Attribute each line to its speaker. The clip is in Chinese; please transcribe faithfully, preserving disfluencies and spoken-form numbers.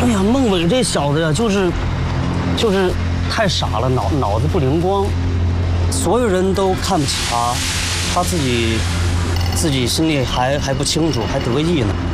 Speaker 1: 哎呀，孟伟这小子呀，就是就是太傻了，脑脑子不灵光，所有人都看不起他，他自己自己心里还还不清楚，还得意呢。